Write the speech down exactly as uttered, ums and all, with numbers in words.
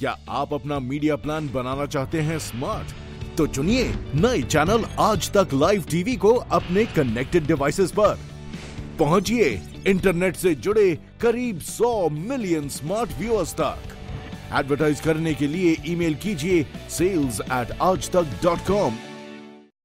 क्या आप अपना मीडिया प्लान बनाना चाहते हैं स्मार्ट? तो चुनिए नए चैनल आज तक लाइव टीवी को अपने कनेक्टेड डिवाइसेस पर। पहुंचिए इंटरनेट से जुड़े करीब सौ मिलियन स्मार्ट व्यूअर्स तक। एडवर्टाइज करने के लिए ईमेल कीजिए सेल्स एट आज तक डॉट कॉम